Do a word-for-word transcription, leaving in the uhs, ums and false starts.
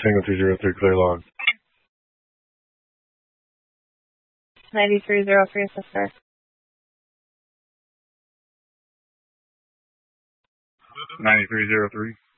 Tango two zero three, clear log. ninety-three zero for your sister. ninety-three zero three.